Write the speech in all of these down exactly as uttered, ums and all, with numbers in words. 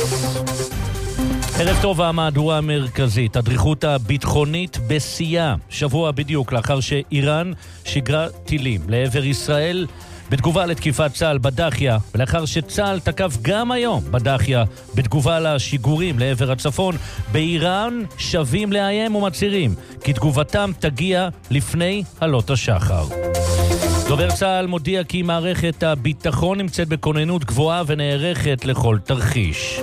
ערב טוב, המהדורה המרכזית, הדריכות הביטחונית בשיאה, שבוע בדיוק לאחר שאיראן שיגרה טילים לעבר ישראל בתגובה לתקיפת צה"ל בדחיה, ולאחר שצה"ל תקף גם היום בדחיה בתגובה לשיגורים לעבר הצפון, באיראן שווים לאיים ומצהירים כי תגובתם תגיע לפני עלות השחר. דובר צה"ל מודיע כי מערכת הביטחון נמצאת בכוננות גבוהה ונערכת לכל תרחיש.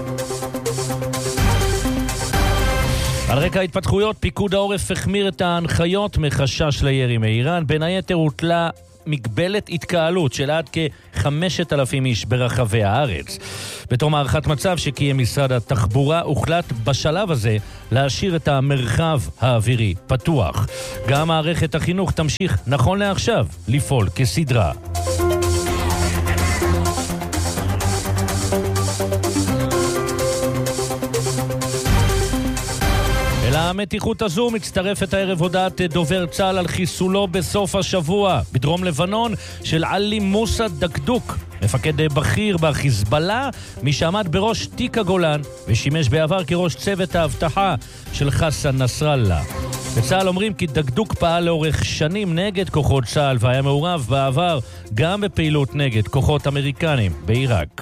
על רקע ההתפתחויות, פיקוד העורף החמיר את ההנחיות מחשש לירי מאיראן. בין היתר הוטלה מגבלת התקהלות של עד כ-חמשת אלפים איש ברחבי הארץ. בתום הערכת מצב שקיים משרד התחבורה, הוחלט בשלב הזה להשאיר את המרחב האווירי פתוח. גם מערכת החינוך תמשיך נכון לעכשיו לפעול כסדרה. אל המתיחות הזו מצטרפת הערב הודעת דובר צה"ל על חיסולו בסוף השבוע בדרום לבנון של עלי מוסא דקדוק, מפקד בכיר בחיזבאללה, מי שעמד בראש תיק הגולן ושימש בעבר כראש צוות האבטחה של חסן נסראללה. בצה"ל אומרים כי דקדוק פעל לאורך שנים נגד כוחות צה"ל והיה מעורב בעבר גם בפעילות נגד כוחות אמריקנים בעיראק.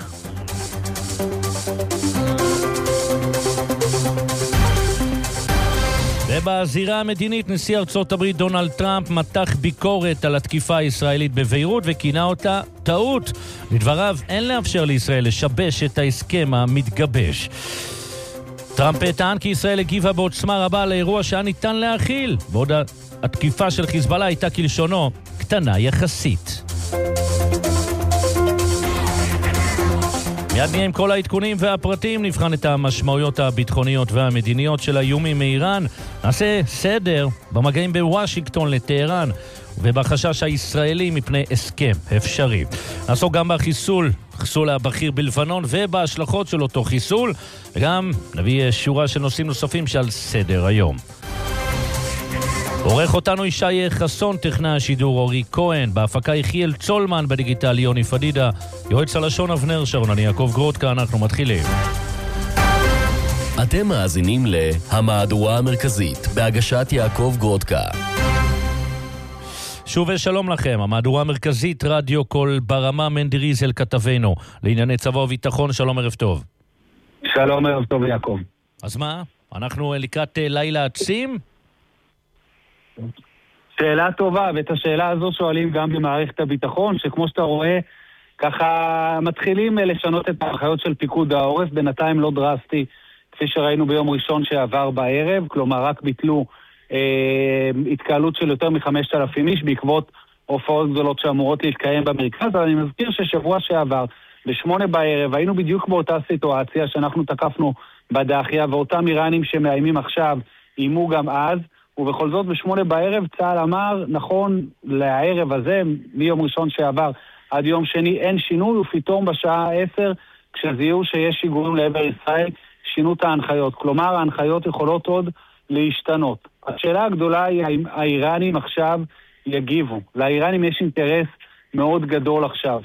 ובזירה המדינית, נשיא ארצות הברית דונלד טראמפ מתח ביקורת על התקיפה הישראלית בביירות וכינה אותה טעות. לדבריו, אין לאפשר לישראל לשבש את ההסכם המתגבש. טראמפ טען כי ישראל הגיבה בעוצמה רבה לאירוע שהיה ניתן להכיל, בעוד התקיפה של חיזבאללה הייתה כלשונו קטנה יחסית. מיד נהיה עם כל העדכונים והפרטים, נבחן את המשמעויות הביטחוניות והמדיניות של האיומים מאיראן, נעשה סדר במגעים בוושינגטון לטהרן ובחשש הישראלי מפני הסכם אפשרי. נעסוק גם בחיסול, חיסול הבכיר בלבנון ובהשלכות של אותו חיסול, וגם נביא שורה של נושאים נוספים שעל סדר היום. עורך אותנו ישי חסון, טכנאי השידור אורי כהן, בהפקה יחיאל צולמן, בדיגיטל יוני פדידה, יועץ הלשון אבנר שרון, אני יעקב גרודקה, אנחנו מתחילים. אתם מאזינים להמהדורה המרכזית, בהגשת יעקב גרודקה. שוב ושלום לכם, המהדורה המרכזית, רדיו קול ברמה, מנדי ריזל כתבנו, לענייני צבא וביטחון, שלום ערב טוב. שלום ערב טוב יעקב. אז מה? אנחנו לקראת לילה עצים? שאלה טובה, ואת השאלה הזו שואלים גם במערכת הביטחון, שכמו שאתה רואה, ככה מתחילים לשנות את ההנחיות של פיקוד העורף, בינתיים לא דרסטי, כפי שראינו ביום ראשון שעבר בערב, כלומר רק ביטלו אה, התקהלות של יותר מחמשת אלפים איש, בעקבות הופעות גדולות שאמורות להתקיים במרכז, אבל אני מזכיר ששבוע שעבר, בשמונה בערב, היינו בדיוק באותה סיטואציה שאנחנו תקפנו בדחיה, ואותם איראנים שמאיימים עכשיו, אימו גם אז, ובכל זאת בשמונה בערב צה"ל אמר, נכון לערב הזה, מיום ראשון שעבר עד יום שני אין שינוי, ופתאום בשעה עשר, כשזיהו שיש שיגורים לעבר ישראל, שינו את ההנחיות. כלומר, ההנחיות יכולות עוד להשתנות. השאלה הגדולה היא האם האיראנים עכשיו יגיבו. לאיראנים יש אינטרס מאוד גדול עכשיו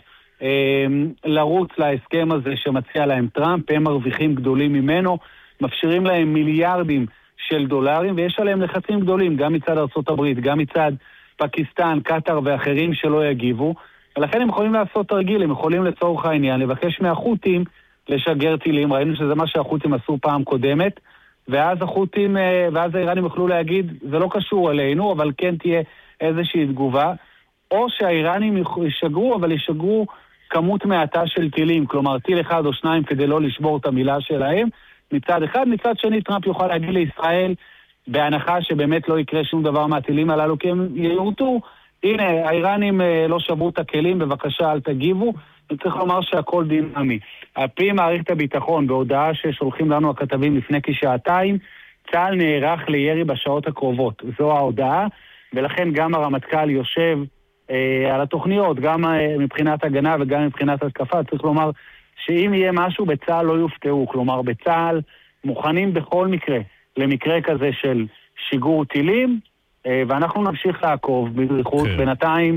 לרוץ להסכם הזה שמציע להם טראמפ, הם מרוויחים גדולים ממנו, מפשירים להם מיליארדים של דולרים, ויש עליהם לחצים גדולים, גם מצד ארצות הברית, גם מצד פקיסטן, קטר ואחרים שלא יגיבו, ולכן הם יכולים לעשות תרגיל, הם יכולים לצורך העניין, לבקש מהחות'ים לשגר טילים, ראינו שזה מה שהחות'ים עשו פעם קודמת, ואז החות'ים, ואז האיראנים יוכלו להגיד, זה לא קשור אלינו, אבל כן תהיה איזושהי תגובה, או שהאיראנים ישגרו, אבל ישגרו כמות מעטה של טילים, כלומר טיל אחד או שניים כדי לא לשבור את המילה שלהם, מצד אחד, מצד שני טראמפ יוכל להגיד לישראל בהנחה שבאמת לא יקרה שום דבר מהטילים הללו, כי הם יורטו, הנה, האיראנים לא שברו את הכלים, בבקשה אל תגיבו, וצריך לומר שהכל דינמי. על פי מערכת הביטחון, בהודעה ששולחים לנו הכתבים לפני כשעתיים, צה"ל נערך לירי בשעות הקרובות, זו ההודעה, ולכן גם הרמטכ"ל יושב אה, על התוכניות, גם אה, מבחינת הגנה וגם מבחינת התקפה, צריך לומר שאם יהיה משהו בצה"ל לא יופתעו, כלומר בצה"ל מוכנים בכל מקרה למקרה כזה של שיגור טילים, ואנחנו נמשיך לעקוב בדריכות. Okay. בינתיים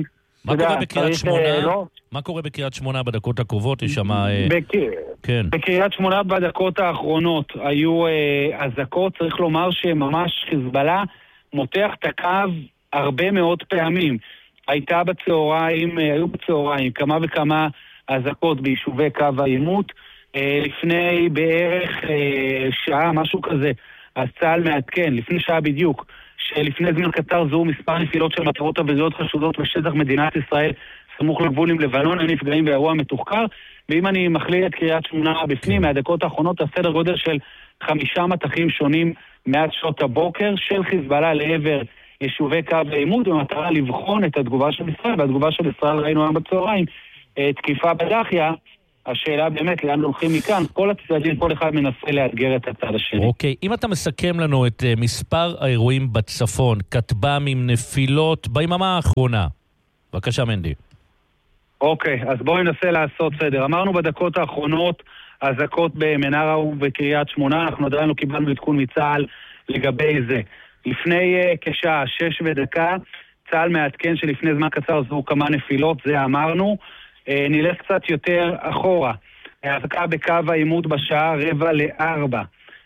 מה קורה בקריית שמונה? מה קורה בקריית שמונה בדקות הקרובות? יש שם... כן. בקריית שמונה בדקות האחרונות היו אזעקות, צריך לומר שממש חיזבאללה מותח את הקו הרבה מאוד פעמים. הייתה בצהריים, היו בצהריים כמה וכמה אזעקות ביישובי קו העימות. לפני בערך שעה, משהו כזה, אז צה"ל מעדכן, לפני שעה בדיוק, שלפני זמן קצר זוהו מספר נפילות של מטרות אוויריות חשודות בשטח מדינת ישראל, סמוך לגבול עם לבנון, הם נפגעים באירוע מתוחקר, ואם אני מכליל את קריית שמונה בפנים, מהדקות האחרונות, הסדר גודל של חמישה מטחים שונים מאז שעות הבוקר של חיזבאללה לעבר יישובי קו העימות, במטרה לבחון את התגובה של ישראל, והתגובה של ישראל ראינו היום בצהריים, תקיפה בדחיה. השאלה באמת, לאן הולכים מכאן? כל הצדדים, כל אחד מנסה לאתגר את הצד השני. אוקיי, אם אתה מסכם לנו את uh, מספר האירועים בצפון, כטב"מים, נפילות, ביממה האחרונה. בבקשה, מנדי. אוקיי, אז בואו ננסה לעשות סדר. אמרנו בדקות האחרונות, אזעקות במנרה ובקריית שמונה, אנחנו עדיין לא קיבלנו עדכון מצה"ל לגבי זה. לפני uh, כשעה, שש ודקה, צה"ל מעדכן שלפני זמן קצר זו כמה נפילות, זה אמרנו. נלך קצת יותר אחורה. אזעקה בקו העימות בשעה רבע לארבע.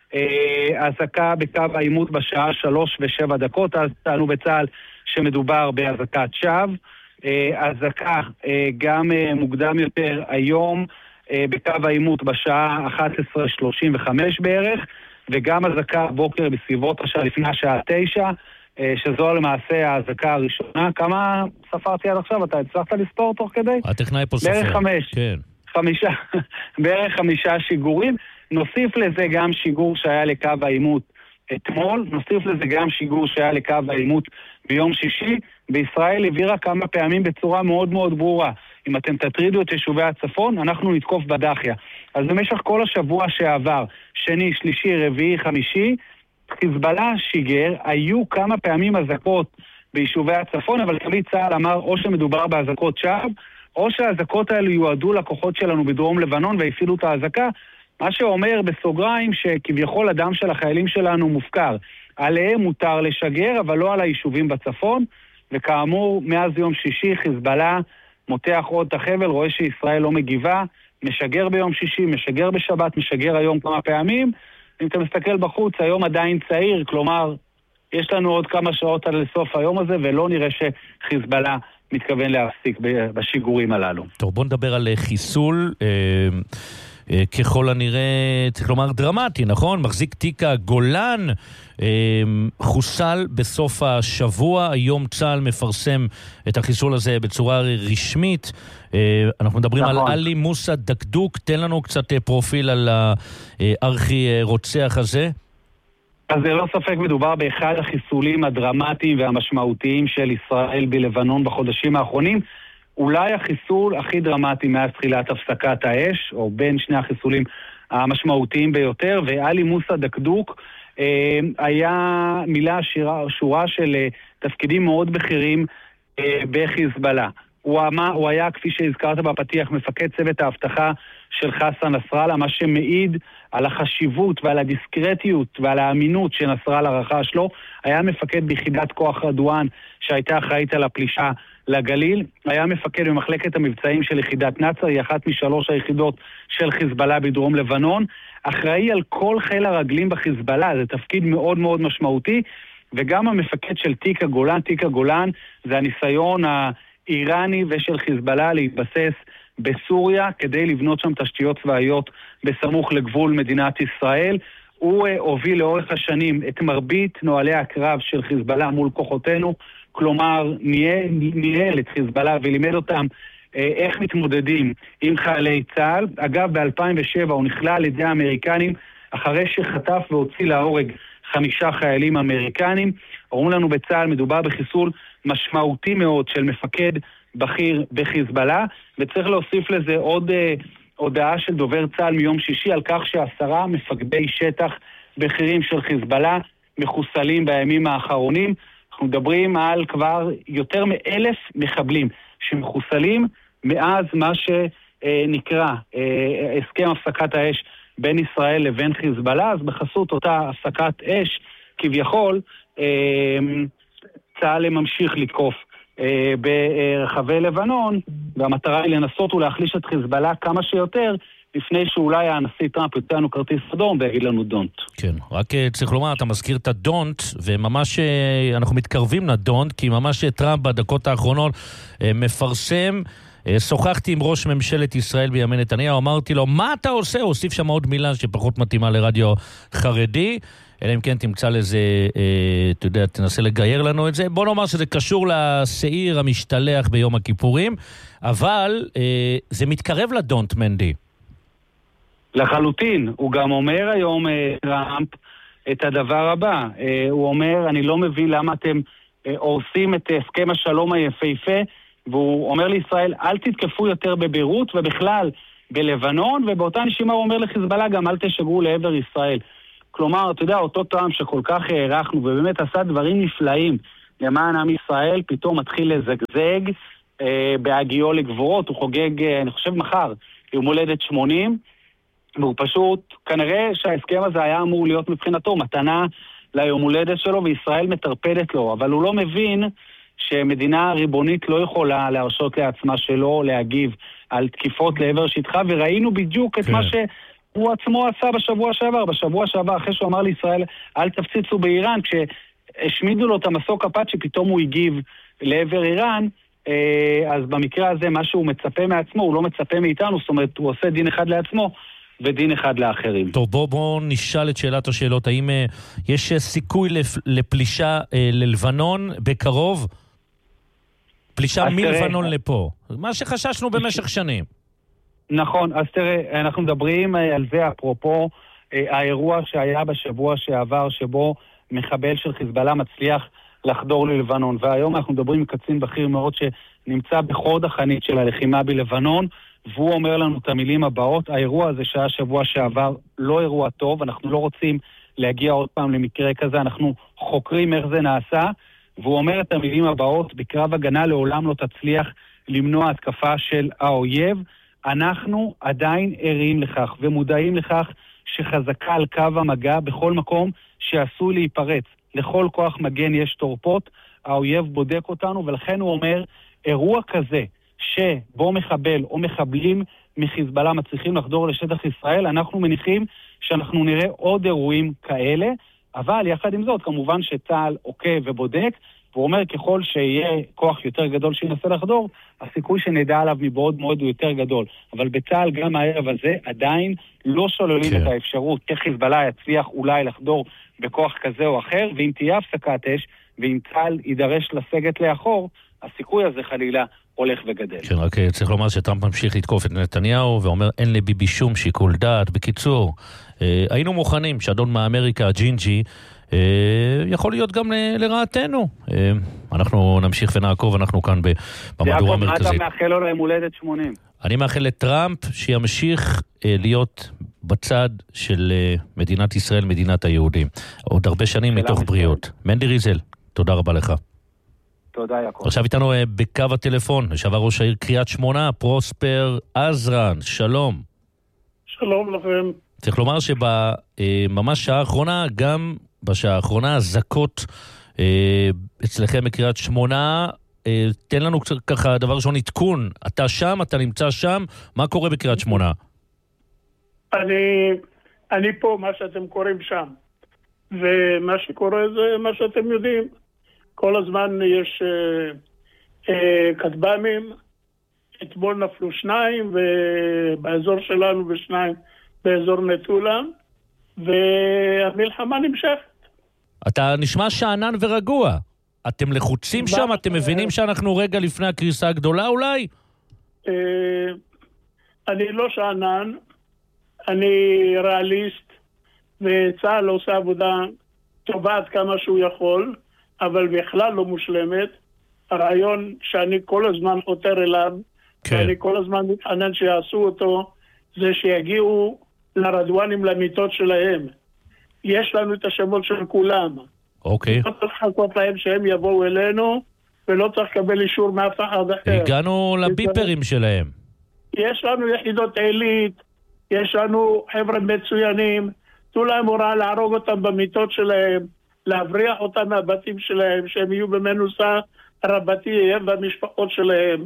אזעקה בקו העימות בשעה שלוש ושבע דקות. אז טענו בצה"ל שמדובר באזעקת שווא. אזעקה גם מוקדם יותר היום בקו העימות בשעה אחת עשרה שלושים וחמש בערך, וגם אזעקה בוקר בסביבות השעה לפני השעה תשע, שזו למעשה האזעקה הראשונה. כמה ספרתי עד עכשיו? אתה הצלחת לספור תוך כדי? הטכנאי פה סופר. בערך חמש. כן. חמישה, בערך חמישה שיגורים. נוסיף לזה גם שיגור שהיה לקו העימות אתמול, נוסיף לזה גם שיגור שהיה לקו העימות ביום שישי. בישראל העבירה כמה פעמים בצורה מאוד מאוד ברורה. אם אתם תטרידו את יישובי הצפון, אנחנו נתקוף בדחיה. אז במשך כל השבוע שעבר, שני, שלישי, רביעי, חמישי, חיזבאללה שיגר, היו כמה פעמים אזעקות ביישובי הצפון, אבל תמיד צה"ל אמר או שמדובר באזעקות שווא, או שהאזעקות האלו יועדו לכוחות שלנו בדרום לבנון והפעילו את האזעקה, מה שאומר בסוגריים שכביכול הדם של החיילים שלנו מופקר. עליהם מותר לשגר, אבל לא על היישובים בצפון, וכאמור, מאז יום שישי חיזבאללה מותח עוד את החבל, רואה שישראל לא מגיבה, משגר ביום שישי, משגר בשבת, משגר היום כמה פעמים. אם אתה מסתכל בחוץ, היום עדיין צעיר, כלומר, יש לנו עוד כמה שעות עד לסוף היום הזה, ולא נראה שחיזבאללה מתכוון להפסיק בשיגורים הללו. טוב, בוא נדבר על חיסול, אה, אה, ככל הנראה, צריך לומר דרמטי, נכון? מחזיק תיק הגולן, אה, חוסל בסוף השבוע, היום צה"ל מפרסם את החיסול הזה בצורה רשמית, אה, אנחנו מדברים נכון. על עלי מוסא דקדוק, תן לנו קצת פרופיל על הארכי רוצח הזה. אז זה לא ספק מדובר באחד החיסולים הדרמטיים והמשמעותיים של ישראל בלבנון בחודשים האחרונים, אולי החיסול הכי דרמטי מאז תחילת הפסקת האש, או בין שני החיסולים המשמעותיים ביותר, ועלי מוסא דקדוק אה, היה מילה שירה, שורה של אה, תפקידים מאוד בכירים אה, בחיזבאללה. הוא, היה, הוא היה, כפי שהזכרת בפתיח, מפקד צוות ההבטחה של חסן נסראללה, מה שמעיד על החשיבות ועל הדיסקרטיות ועל האמינות שנסראללה רכש לו. היה מפקד ביחידת כוח רדואן שהייתה אחראית על הפלישה לגליל, היה מפקד במחלקת המבצעים של יחידת נצר, היא אחת משלוש היחידות של חיזבאללה בדרום לבנון, אחראי על כל חיל הרגלים בחיזבאללה, זה תפקיד מאוד מאוד משמעותי, וגם המפקד של תיק הגולן, תיק הגולן זה הניסיון האיראני ושל חיזבאללה להתבסס בסוריה כדי לבנות שם תשתיות צבאיות בסמוך לגבול מדינת ישראל. הוא הוביל לאורך השנים את מרבית נוהלי הקרב של חיזבאללה מול כוחותינו, כלומר ניהל את חיזבאללה ולימד אותם איך מתמודדים עם חיילי צה"ל. אגב, ב-אלפיים ושבע הוא נכלל על ידי האמריקנים אחרי שחטף והוציא להורג חמישה חיילים אמריקנים. אומרים לנו בצה"ל מדובר בחיסול משמעותי מאוד של מפקד בכיר בחיזבאללה, וצריך להוסיף לזה עוד uh, הודעה של דובר צה"ל מיום שישי על כך שעשרה מפקדי שטח בכירים של חיזבאללה מחוסלים בימים האחרונים. אנחנו מדברים על כבר יותר מאלף מחבלים שמחוסלים מאז מה שנקרא uh, הסכם הפסקת האש בין ישראל לבין חיזבאללה. אז בחסות אותה הפסקת אש כביכול uh, צה"ל ממשיך לתקוף אה, ברחבי לבנון, והמטרה היא לנסות ולהחליש את חיזבאללה כמה שיותר, לפני שאולי הנשיא טראמפ יוצא לנו כרטיס אדום ויגיד לנו דונט. כן, רק צריך לומר, אתה מזכיר את הדונט, וממש אנחנו מתקרבים לדונט, כי ממש טראמפ בדקות האחרונות מפרסם, שוחחתי עם ראש ממשלת ישראל בימי נתניהו, אמרתי לו, מה אתה עושה? הוא הוסיף שם עוד מילה שפחות מתאימה לרדיו חרדי, אלא אם כן תמצא לזה, אתה יודע, תנסה לגייר לנו את זה. בוא נאמר שזה קשור לשעיר המשתלח ביום הכיפורים, אבל זה מתקרב לדונט, מנדי. לחלוטין, הוא גם אומר היום טראמפ את הדבר הבא, הוא אומר, אני לא מבין למה אתם הורסים את הסכם השלום היפהפה, והוא אומר לישראל, אל תתקפו יותר בביירות ובכלל בלבנון, ובאותה נשימה הוא אומר לחיזבאללה גם אל תשגרו לעבר ישראל. כלומר, אתה יודע, אותו טראמפ שכל כך הערכנו ובאמת עשה דברים נפלאים למען עם ישראל, פתאום מתחיל לזגזג אה, בהגיעו לגבורות, הוא חוגג, אה, אני חושב מחר, יום הולדת שמונים, והוא פשוט, כנראה שההסכם הזה היה אמור להיות מבחינתו מתנה ליום הולדת שלו, וישראל מטרפדת לו, אבל הוא לא מבין שמדינה ריבונית לא יכולה להרשות לעצמה שלו להגיב על תקיפות לעבר שטחה, וראינו בדיוק את כן. מה שהוא עצמו עשה בשבוע שעבר, בשבוע שעבר אחרי שהוא אמר לישראל אל תפציצו באיראן, כשהשמידו לו את המסוק הפת שפתאום הוא הגיב לעבר איראן, אז במקרה הזה מה שהוא מצפה מעצמו, הוא לא מצפה מאיתנו, זאת אומרת הוא עושה דין אחד לעצמו ודין אחד לאחרים. טוב, בוא, בוא נשאל את שאלת השאלות, האם uh, יש סיכוי לפ, לפלישה uh, ללבנון בקרוב? פלישה מלבנון תראה, לפה. מה שחששנו במשך שנים. נכון, אז תראה, אנחנו מדברים על זה אפרופו האירוע שהיה בשבוע שעבר, שבו מחבל של חיזבאללה מצליח לחדור ללבנון, והיום אנחנו מדברים עם קצין בכיר מאוד שנמצא בחוד החנית של הלחימה בלבנון, והוא אומר לנו את המילים הבאות, האירוע הזה שהיה שבוע שעבר לא אירוע טוב, אנחנו לא רוצים להגיע עוד פעם למקרה כזה, אנחנו חוקרים איך זה נעשה, והוא אומר את המילים הבאות, בקרב הגנה לעולם לא תצליח למנוע התקפה של האויב, אנחנו עדיין ערים לכך ומודעים לכך שחזקה על קו המגע בכל מקום שעשוי להיפרץ. לכל כוח מגן יש תורפות, האויב בודק אותנו, ולכן הוא אומר, אירוע כזה שבו מחבל או מחבלים מחיזבאללה מצליחים לחדור לשטח ישראל, אנחנו מניחים שאנחנו נראה עוד אירועים כאלה, אבל יחד עם זאת, כמובן שצה"ל עוקב ובודק, והוא אומר ככל שיהיה כוח יותר גדול שינסה לחדור, הסיכוי שנדע עליו מבעוד מועד הוא יותר גדול. אבל בצה"ל גם הערב הזה עדיין לא שוללים כן. את האפשרות שחיזבאללה יצליח אולי לחדור בכוח כזה או אחר, ואם תהיה הפסקת אש, ואם צה"ל יידרש לסגת לאחור, הסיכוי הזה חלילה הולך וגדל. כן, רק צריך לומר שטראמפ ממשיך לתקוף את נתניהו, ואומר אין לביבי שום שיקול דעת. בקיצור, אה, היינו מוכנים שאדון מאמריקה, ג'ינג'י, אה, יכול להיות גם ל- לרעתנו. אה, אנחנו נמשיך ונעקוב, אנחנו כאן במהדורה המרכזית. מה אתה מאחל לו ליום הולדת שמונים? אני מאחל לטראמפ שימשיך אה, להיות בצד של אה, מדינת ישראל, מדינת היהודים. עוד הרבה שנים מתוך בריאות. מנדי ריזל, תודה רבה לך. תודה יעקב. עכשיו איתנו בקו הטלפון, לשעבר ראש העיר קריית שמונה, פרוספר עזרן, שלום. שלום לכם. צריך לומר שבממש שעה האחרונה, גם בשעה האחרונה, הזקות אה, אצלכם בקריית שמונה, אה, תן לנו קצת ככה דבר ראשון עדכון, אתה שם, אתה נמצא שם, מה קורה בקריית שמונה? אני, אני פה, מה שאתם קוראים שם, ומה שקורה זה מה שאתם יודעים. כל הזמן יש אה, אה, כתב"מים, אתמול נפלו שניים, ובאזור שלנו ושניים באזור נטולה, והמלחמה נמשכת. אתה נשמע שענן ורגוע. אתם לחוצים שם? אתם מבינים שאנחנו רגע לפני הקריסה הגדולה אולי? אה, אני לא שענן, אני ריאליסט, וצה"ל עושה עבודה טובה עד כמה שהוא יכול, אבל בכלל לא מושלמת. הרעיון שאני כל הזמן חותר אליו, כן. ואני כל הזמן מתענן שיעשו אותו, זה שיגיעו לרדואנים למיטות שלהם. יש לנו את השמות של כולם. אוקיי. לא צריך לחכות להם שהם יבואו אלינו, ולא צריך לקבל אישור מאף אחד אחר. הגענו לביפרים שלהם. יש לנו יחידות עילית, יש לנו חבר'ה מצוינים, תנו להם הוראה להרוג אותם במיטות שלהם, להבריח אותם מהבתים שלהם, שהם יהיו במנוסה רבתיהם והמשפחות שלהם,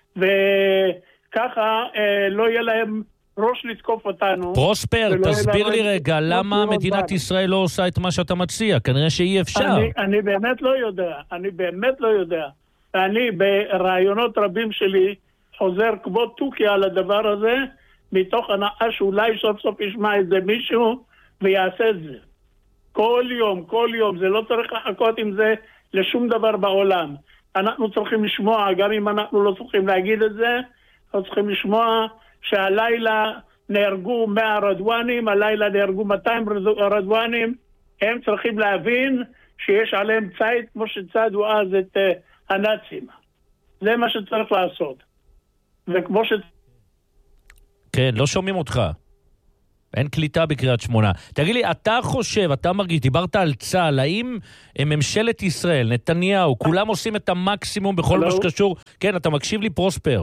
וככה אה, לא יהיה להם ראש לתקוף אותנו. פרוספר, תסביר לי רגע, למה מדינת ישראל לא עושה את מה שאתה מציע? כנראה שאי אפשר. אני, אני באמת לא יודע, אני באמת לא יודע. אני ברעיונות רבים שלי חוזר כמו תוכי על הדבר הזה, מתוך הנאה שאולי סוף סוף ישמע את זה מישהו ויעשה את זה. כל יום, כל יום, זה לא צריך לחכות עם זה לשום דבר בעולם. אנחנו צריכים לשמוע, גם אם אנחנו לא צריכים להגיד את זה, אנחנו צריכים לשמוע שהלילה נהרגו מאה רדואנים, הלילה נהרגו מאתיים רדואנים, הם צריכים להבין שיש עליהם ציד כמו שצדו אז את uh, הנאצים. זה מה שצריך לעשות. וכמו ש... כן, לא שומעים אותך. אין קליטה בקריית שמונה. תגיד לי, אתה חושב, אתה מרגיש, דיברת על צה"ל, האם ממשלת ישראל, נתניהו, כולם עושים את המקסימום בכל מה שקשור? כן, אתה מקשיב לי, פרוספר.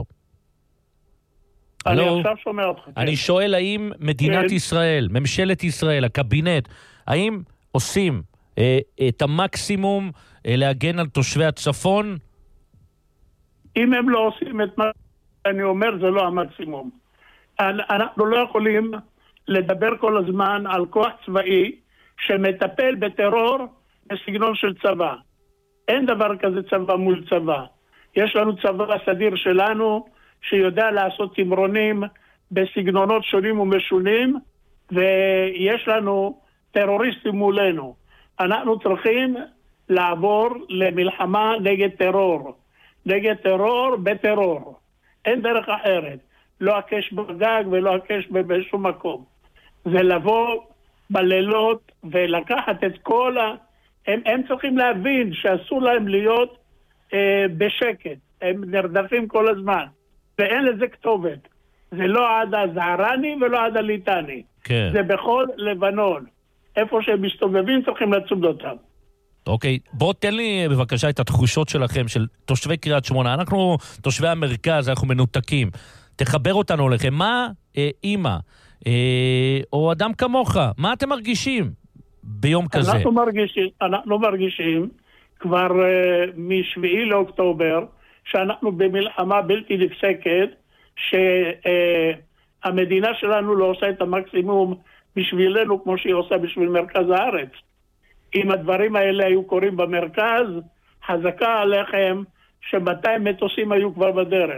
אני עכשיו שומע אותך. אני שואל, האם מדינת ישראל, ממשלת ישראל, הקבינט, האם עושים את המקסימום להגן על תושבי הצפון? אם הם לא עושים את מה שאני אומר, זה לא המקסימום. אנחנו לא יכולים לדבר כל הזמן על כוח צבאי שמטפל בטרור בסגנון של צבא. אין דבר כזה צבא מול צבא. יש לנו צבא סדיר שלנו שיודע לעשות תמרונים בסגנונות שונים ומשונים, ויש לנו טרוריסטים מולנו. אנחנו צריכים לעבור למלחמה נגד טרור. נגד טרור בטרור. אין דרך אחרת. לא הקש בגג ולא הקש בשום מקום. זה לבוא בלילות ולקחת את כל ה... הם, הם צריכים להבין שאסור להם להיות אה, בשקט. הם נרדפים כל הזמן. ואין לזה כתובת. זה לא עד הזערני ולא עד הליטני. כן. זה בכל לבנון. איפה שהם מסתובבים צריכים לצוד אותם. אוקיי, בוא תן לי בבקשה את התחושות שלכם, של תושבי קריית שמונה. אנחנו, תושבי המרכז, אנחנו מנותקים. תחבר אותנו לכם. מה אה, אימא, אה, או אדם כמוך, מה אתם מרגישים ביום כזה? אנחנו מרגישים, אנחנו מרגישים כבר אה, משביעי לאוקטובר, שאנחנו במלחמה בלתי נפסקת, שהמדינה אה, שלנו לא עושה את המקסימום בשבילנו כמו שהיא עושה בשביל מרכז הארץ. אם הדברים האלה היו קורים במרכז, חזקה עליכם ש-מאתיים מטוסים היו כבר בדרך.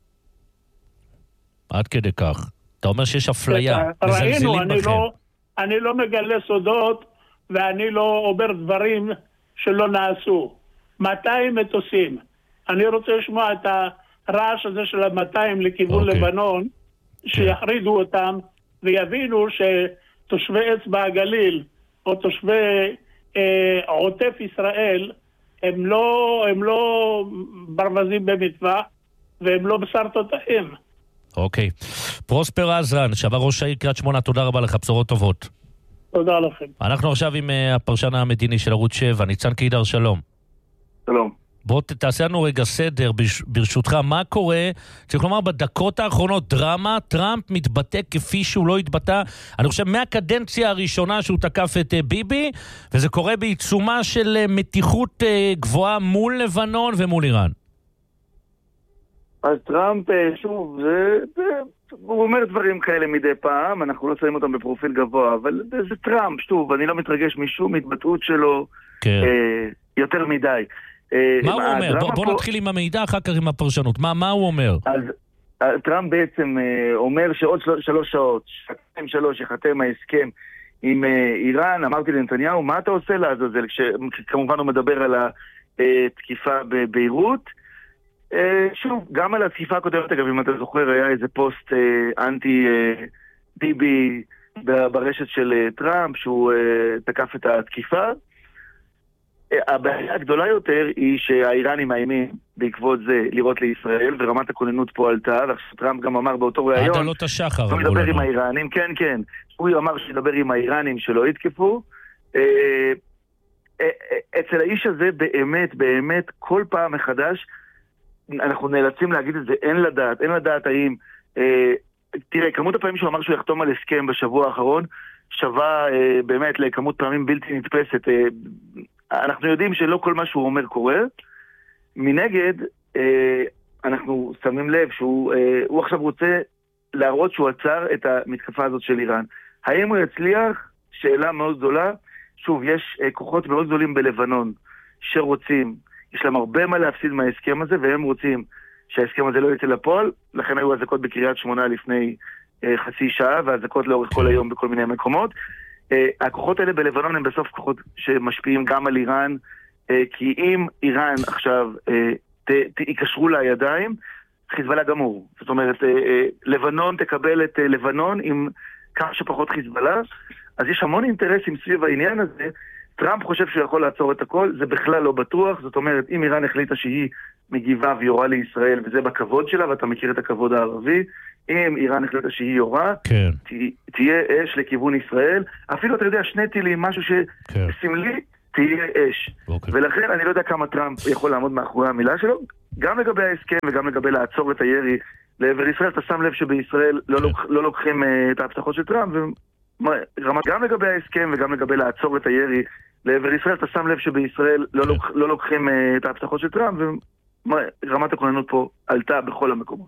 עד כדי כך. אתה אומר שיש אפליה, ראינו, אני לא, אני לא מגלה סודות, ואני לא אומר דברים שלא נעשו. מאתיים מטוסים. אני רוצה לשמוע את הרעש הזה של ה-מאתיים לכיוון okay. לבנון, שיחרידו אותם, ויבינו שתושבי אצבע הגליל, או תושבי אה, עוטף ישראל, הם לא, הם לא ברווזים במטווח, והם לא בשר תותחים. אוקיי. פרוספר עזרן, שבר ראש העיר קריית שמונה, תודה רבה לך, בשורות טובות. תודה לכם. אנחנו עכשיו עם uh, הפרשן המדיני של ערוץ שבע, ניצן קידר, שלום. שלום. בוא תעשה לנו רגע סדר ברשותך, מה קורה, צריך לומר בדקות האחרונות, דרמה, טראמפ מתבטא כפי שהוא לא התבטא, אני חושב מהקדנציה הראשונה שהוא תקף את uh, ביבי, וזה קורה בעיצומה של uh, מתיחות uh, גבוהה מול לבנון ומול איראן. אז טראמפ, שוב, זה, זה, הוא אומר דברים כאלה מדי פעם, אנחנו לא שמים אותם בפרופיל גבוה, אבל זה, זה טראמפ, שוב, אני לא מתרגש משום התבטאות שלו כן. אה, יותר מדי. אה, מה הוא אומר? בוא, בוא פה... נתחיל עם המידע, אחר כך עם הפרשנות. מה, מה הוא אומר? אז טראמפ בעצם אה, אומר שעוד של, שלוש שעות, שתיים שלוש, יחתם ההסכם עם אה, איראן, אמרתי לנתניהו, מה אתה עושה לעזאזל? כשכמובן הוא מדבר על התקיפה בביירות, שוב, גם על התקיפה הקודמת, אגב, אם אתה זוכר, היה איזה פוסט אנטי ביבי ברשת של טראמפ, שהוא תקף את התקיפה. הבעיה הגדולה יותר היא שהאיראנים מאיימים בעקבות זה לראות לישראל, ורמת הכוננות פה עלתה, ועכשיו טראמפ גם אמר באותו ראיון, עד עלות השחר, הוא מדבר עם האיראנים, כן, כן, הוא אמר שידבר עם האיראנים שלא יתקפו. אצל האיש הזה באמת, באמת, כל פעם מחדש, אנחנו נאלצים להגיד את זה, אין לדעת, אין לדעת האם, אה, תראה, כמות הפעמים שהוא אמר שהוא יחתום על הסכם בשבוע האחרון, שווה אה, באמת לכמות פעמים בלתי נתפסת. אה, אנחנו יודעים שלא כל מה שהוא אומר קורה, מנגד, אנחנו שמים לב שהוא עכשיו רוצה להראות שהוא עצר את המתקפה הזאת של איראן. האם הוא יצליח? שאלה מאוד גדולה. שוב, יש כוחות מאוד גדולים בלבנון שרוצים, יש להם הרבה מה להפסיד מההסכם הזה, והם רוצים שההסכם הזה לא יצא לפועל, לכן היו הזקות בקריית שמונה לפני חצי שעה, והזקות לאורך כל היום בכל מיני מקומות. הכוחות האלה בלבנון הם בסוף כוחות שמשפיעים גם על איראן, כי אם איראן עכשיו יקשרו לה ידיים, חיזבאללה גמור. זאת אומרת, לבנון תקבל את לבנון עם כמה שפחות חיזבאללה, אז יש המון אינטרסים סביב העניין הזה. טראמפ חושב שהוא יכול לעצור את הכל, זה בכלל לא בטוח. זאת אומרת, אם איראן החליטה שהיא מגיבה ויורה לישראל, וזה בכבוד שלה, ואתה מכיר את הכבוד הערבי, אם איראן החליטה שהיא יורה, כן. ת, תהיה אש לכיוון ישראל. אפילו, אתה יודע, שני טילים, משהו שסמלי, כן. תהיה אש. אוקיי. ולכן אני לא יודע כמה טראמפ יכול לעמוד מאחורי המילה שלו, גם לגבי ההסכם וגם לגבי לעצור את הירי לעבר ישראל. אתה שם לב שבישראל לא, לוק, לא לוקחים uh, את ההבטחות של טראמפ, ורמת, גם לגבי ההסכם וגם לגבי לעצור את הירי לעבר ישראל, אתה שם לב שבישראל לא, לוק, לא לוקחים uh, את ההבטחות של טראמפ, ורמת הכוננות פה עלתה בכל המקומות.